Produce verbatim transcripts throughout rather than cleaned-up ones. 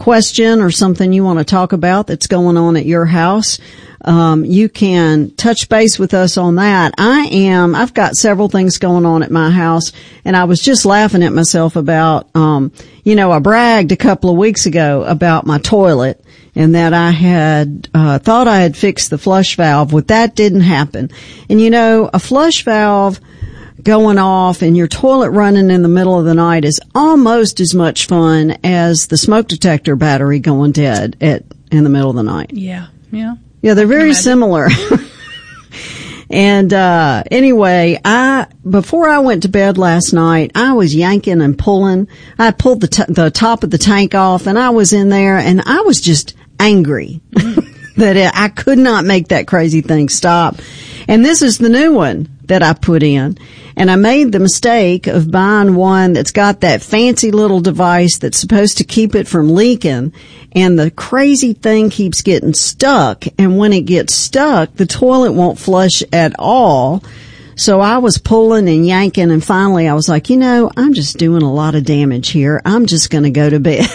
question or something you want to talk about that's going on at your house, um, you can touch base with us on that. I am, I've got several things going on at my house, and I was just laughing at myself about, um, you know, I bragged a couple of weeks ago about my toilet and that I had, uh, thought I had fixed the flush valve. Well, that didn't happen. And you know, a flush valve going off and your toilet running in the middle of the night is almost as much fun as the smoke detector battery going dead at in the middle of the night. Yeah, yeah. Yeah, they're very similar. And, uh, anyway, I, before I went to bed last night, I was yanking and pulling. I pulled the, t- the top of the tank off and I was in there and I was just angry that it, I could not make that crazy thing stop. And this is the new one that I put in. And I made the mistake of buying one that's got that fancy little device that's supposed to keep it from leaking. And the crazy thing keeps getting stuck. And when it gets stuck, the toilet won't flush at all. So I was pulling and yanking, and finally I was like, you know, I'm just doing a lot of damage here. I'm just going to go to bed.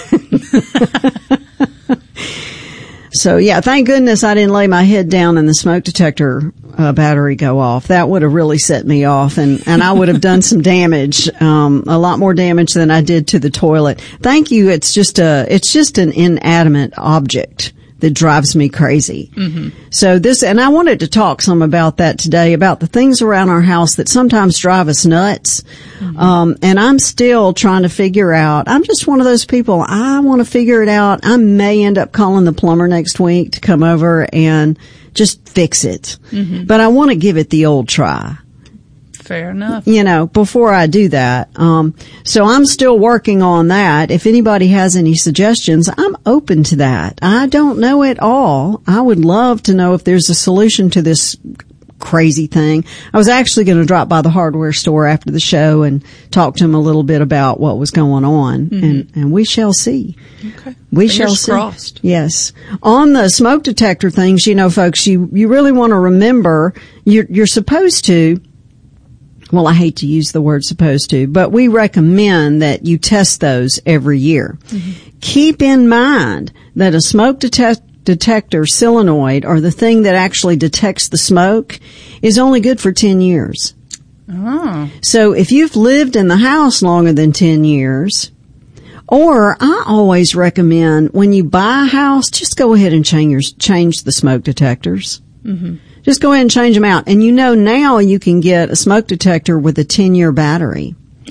So, yeah, thank goodness I didn't lay my head down and the smoke detector uh, battery go off. That would have really set me off, and, and I would have done some damage, um, a lot more damage than I did to the toilet. Thank you. It's just a, it's just an inanimate object that drives me crazy. Mm-hmm. So this, and I wanted to talk some about that today, about the things around our house that sometimes drive us nuts. Mm-hmm. Um, and I'm still trying to figure out, I'm just one of those people, I want to figure it out. I may end up calling the plumber next week to come over and just fix it. Mm-hmm. But I want to give it the old try. Fair enough. You know, before I do that. Um, so I'm still working on that. If anybody has any suggestions, I'm open to that. I don't know it all. I would love to know if there's a solution to this crazy thing. I was actually going to drop by the hardware store after the show and talk to them a little bit about what was going on, mm-hmm. and, and we shall see. Okay. We Fingers shall see. Crossed. Yes. On the smoke detector things, you know, folks, you, you really want to remember you're, you're supposed to, well, I hate to use the word supposed to, but we recommend that you test those every year. Mm-hmm. Keep in mind that a smoke detect- detector solenoid, or the thing that actually detects the smoke, is only good for ten years. Oh. So if you've lived in the house longer than ten years, or I always recommend when you buy a house, just go ahead and change, your, change the smoke detectors. Mm-hmm. Just go ahead and change them out. And you know now you can get a smoke detector with a ten-year battery.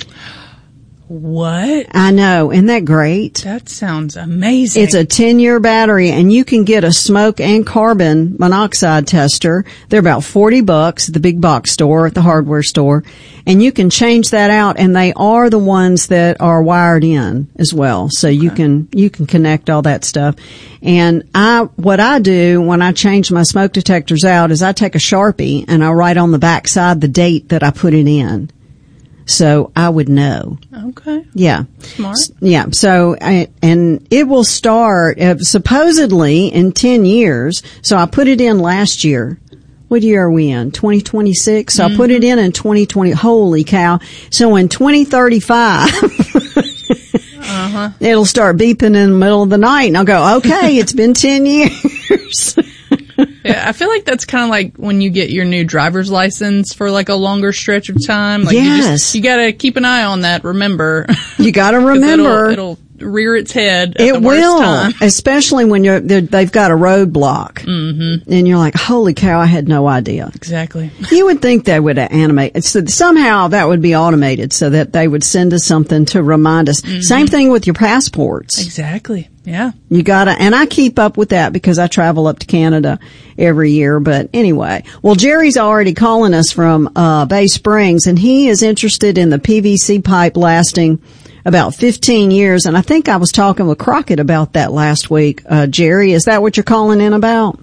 What? I know. Isn't that great? That sounds amazing. It's a ten-year battery, and you can get a smoke and carbon monoxide tester. They're about forty bucks at the big box store, at the hardware store. And you can change that out, and they are the ones that are wired in as well. So okay. you can, you can connect all that stuff. And I, what I do when I change my smoke detectors out is I take a Sharpie and I write on the back side the date that I put it in. So I would know. Okay. Yeah. Smart. Yeah. So, I, and it will start uh, supposedly in ten years. So I put it in last year. What year are we in? twenty twenty-six. So mm-hmm. I put it in in twenty twenty. Holy cow. So in twenty thirty-five, uh-huh. it'll start beeping in the middle of the night and I'll go, okay, it's been ten years. Yeah, I feel like that's kind of like when you get your new driver's license for like a longer stretch of time. Like yes. You, just, you gotta keep an eye on that, remember. You gotta remember. It'll, it'll rear its head at it the worst will, time. Especially when you're, they've got a roadblock. Mm-hmm. And you're like, holy cow, I had no idea. Exactly. You would think they would animate. So somehow that would be automated so that they would send us something to remind us. Mm-hmm. Same thing with your passports. Exactly. Yeah. You gotta, and I keep up with that because I travel up to Canada every year. But anyway, well, Jerry's already calling us from, uh, Bay Springs, and he is interested in the P V C pipe lasting about fifteen years. And I think I was talking with Crockett about that last week. Uh, Jerry, is that what you're calling in about?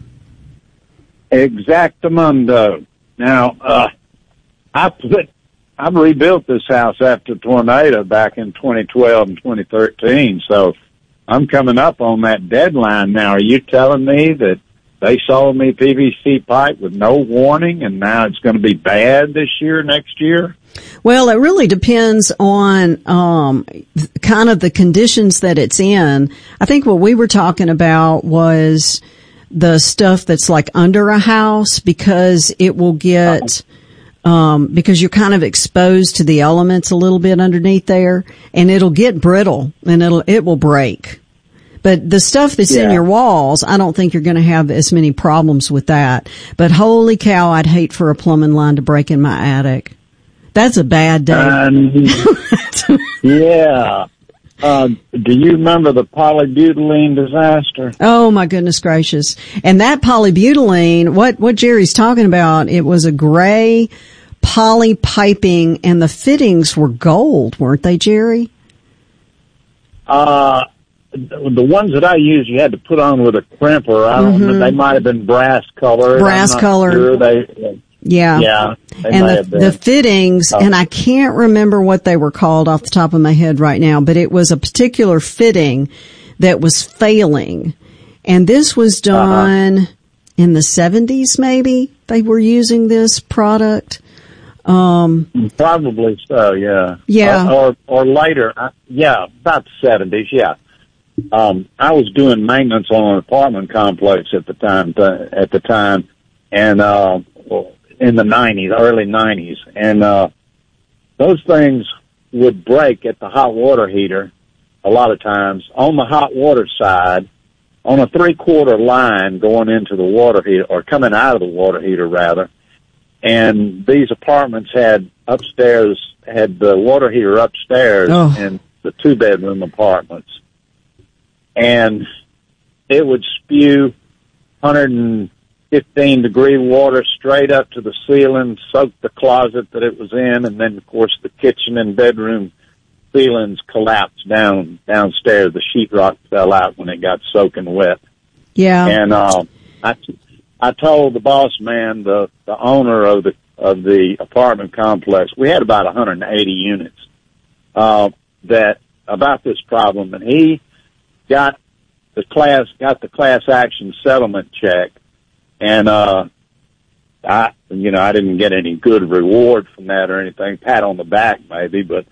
Exactamundo. Now, uh, I put, I rebuilt this house after tornado back in twenty twelve and twenty thirteen. So I'm coming up on that deadline now. Are you telling me that they sold me P V C pipe with no warning, and now it's going to be bad this year, next year. Well, it really depends on um kind of the conditions that it's in. I think what we were talking about was the stuff that's like under a house, because it will get um because you're kind of exposed to the elements a little bit underneath there, and it'll get brittle and it'll it will break. But the stuff that's yeah. in your walls, I don't think you're going to have as many problems with that. But holy cow, I'd hate for a plumbing line to break in my attic. That's a bad day. Um, yeah. Uh, do you remember the polybutylene disaster? Oh my goodness gracious. And that polybutylene, what, what Jerry's talking about, it was a gray poly piping, and the fittings were gold, weren't they, Jerry? Uh, the ones that I used, you had to put on with a crimper. I don't mm-hmm. know. They might have been brass colored. Brass colored. Sure. They, yeah. Yeah. And the, the fittings, oh. and I can't remember what they were called off the top of my head right now, but it was a particular fitting that was failing. And this was done uh-huh. in the seventies, maybe they were using this product. Um, Probably so, yeah. Yeah. Or, or, or later. Uh, yeah, about the seventies, yeah. Um, I was doing maintenance on an apartment complex at the time, th- at the time, and, uh, in the nineties, early nineties, and, uh, those things would break at the hot water heater a lot of times on the hot water side, on a three quarter line going into the water heater, or coming out of the water heater rather. And these apartments had upstairs, had the water heater upstairs oh. in the two bedroom apartments. And it would spew one hundred fifteen degree water straight up to the ceiling, soak the closet that it was in, and then of course the kitchen and bedroom ceilings collapsed down downstairs. The sheetrock fell out when it got soaking wet. Yeah. And uh, I, I told the boss man, the the owner of the of the apartment complex, we had about one hundred eighty units, uh, that about this problem, and he got the class got the class action settlement check, and uh, I you know I didn't get any good reward from that or anything, pat on the back maybe, but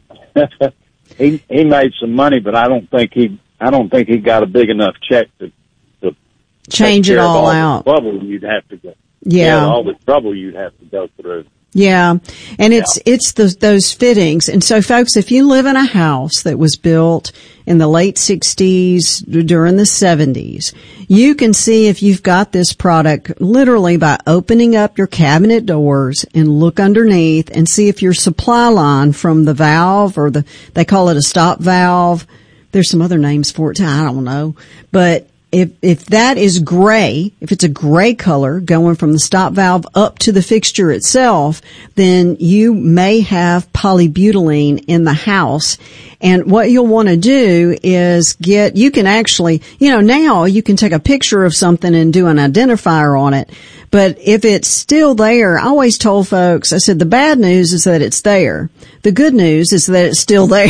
he he made some money, but I don't think he I don't think he got a big enough check to to change it all, all out. The trouble you'd have to go, yeah, yeah, all the trouble you'd have to go through. Yeah. And it's, yeah. it's the, those fittings. And so folks, if you live in a house that was built in the late sixties, during the seventies, you can see if you've got this product literally by opening up your cabinet doors and look underneath and see if your supply line from the valve, or the, they call it a stop valve. There's some other names for it too. I don't know. But If, if that is gray, if it's a gray color going from the stop valve up to the fixture itself, then you may have polybutylene in the house. And what you'll want to do is get, you can actually, you know, now you can take a picture of something and do an identifier on it. But if it's still there, I always told folks, I said, the bad news is that it's there. The good news is that it's still there.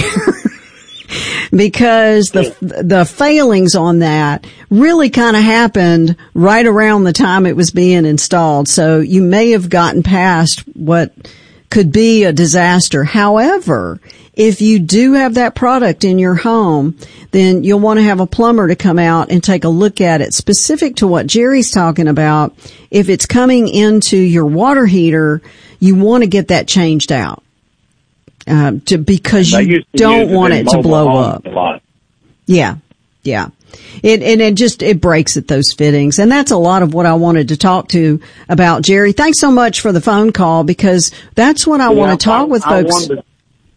Because the the failings on that really kind of happened right around the time it was being installed. So you may have gotten past what could be a disaster. However, if you do have that product in your home, then you'll want to have a plumber to come out and take a look at it. Specific to what Jerry's talking about, if it's coming into your water heater, you want to get that changed out. Uh, to, because you don't want it to blow up. Yeah, yeah. It, and it just, it breaks at those fittings. And that's a lot of what I wanted to talk to about, Jerry. Thanks so much for the phone call, because that's what I yeah, want to talk I, with folks. I wondered,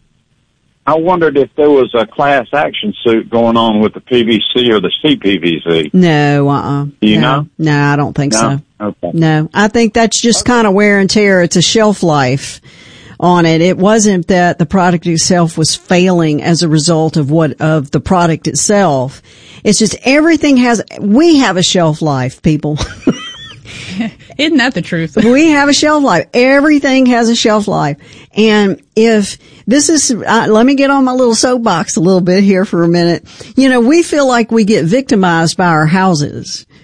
I wondered if there was a class action suit going on with the P V C or the C P V C. No, uh-uh. Do you no. know? No, I don't think no? so. Okay. No, I think that's just okay. kind of wear and tear. It's a shelf life on it. It wasn't that the product itself was failing as a result of what, of the product itself. It's just everything has, we have a shelf life, people. Isn't that the truth? We have a shelf life. Everything has a shelf life. And if this is, uh, let me get on my little soapbox a little bit here for a minute. You know, we feel like we get victimized by our houses.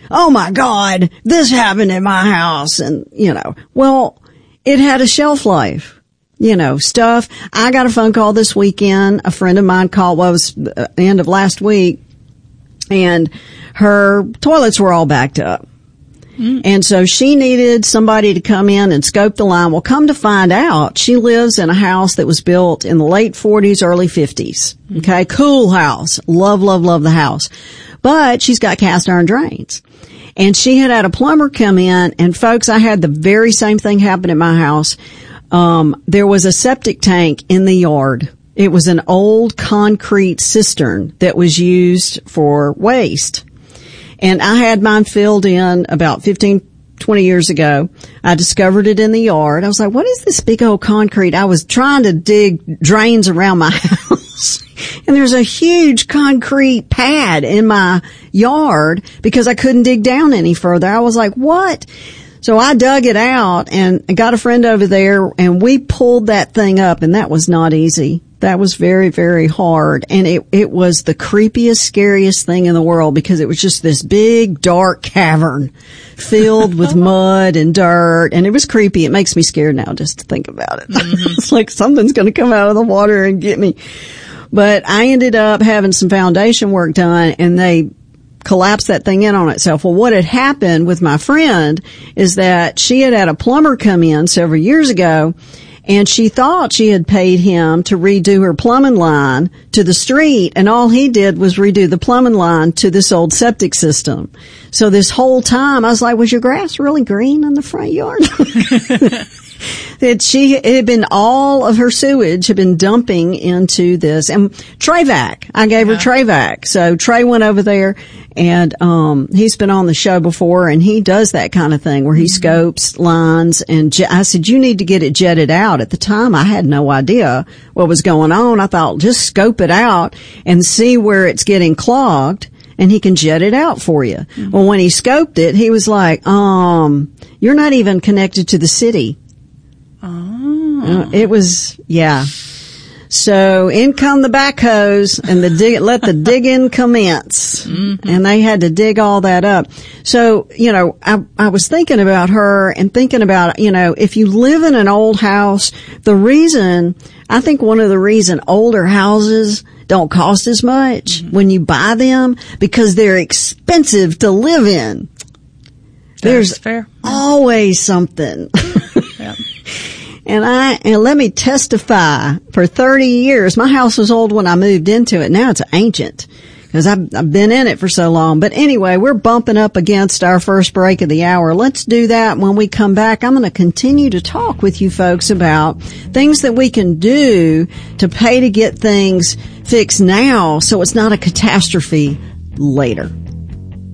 oh my God, this happened in my house. And, you know, well, it had a shelf life, you know, stuff. I got a phone call this weekend. A friend of mine called, well, it was the end of last week, and her toilets were all backed up. Mm. And so she needed somebody to come in and scope the line. Well, come to find out, she lives in a house that was built in the late forties, early fifties. Mm. Okay. Cool house. Love, love, love the house. But she's got cast iron drains. And she had had a plumber come in, and folks, I had the very same thing happen at my house. Um, there was a septic tank in the yard. It was an old concrete cistern that was used for waste. And I had mine filled in about fifteen, twenty years ago. I discovered it in the yard. I was like, what is this big old concrete? I was trying to dig drains around my house. And there's a huge concrete pad in my yard because I couldn't dig down any further. I was like, what? So I dug it out and got a friend over there, and we pulled that thing up, and that was not easy. That was very, very hard. And it, it was the creepiest, scariest thing in the world because it was just this big, dark cavern filled with mud and dirt. And it was creepy. It makes me scared now just to think about it. Mm-hmm. It's like something's going to come out of the water and get me. But I ended up having some foundation work done, and they collapsed that thing in on itself. Well, what had happened with my friend is that she had had a plumber come in several years ago, and she thought she had paid him to redo her plumbing line to the street, and all he did was redo the plumbing line to this old septic system. So this whole time, I was like, was your grass really green in the front yard? That she, it had been all of her sewage had been dumping into this. And Trayvac, I gave yeah. her Trayvac. So Trey went over there, and um he's been on the show before, and he does that kind of thing where he mm-hmm. scopes lines. And je- I said, you need to get it jetted out. At the time, I had no idea what was going on. I thought, just scope it out and see where it's getting clogged, and he can jet it out for you. Mm-hmm. Well, when he scoped it, he was like, um, you're not even connected to the city. Oh. It was, yeah. So in come the backhoes, and the dig, let the digging commence. Mm-hmm. And they had to dig all that up. So, you know, I, I was thinking about her and thinking about, you know, if you live in an old house, the reason, I think one of the reason older houses don't cost as much mm-hmm. when you buy them, because they're expensive to live in. That's There's fair. always something. Yeah. And I, and let me testify, for thirty years, my house was old when I moved into it. Now it's ancient because I've, I've been in it for so long. But anyway, we're bumping up against our first break of the hour. Let's do that. When we come back, I'm going to continue to talk with you folks about things that we can do to pay to get things fixed now so it's not a catastrophe later.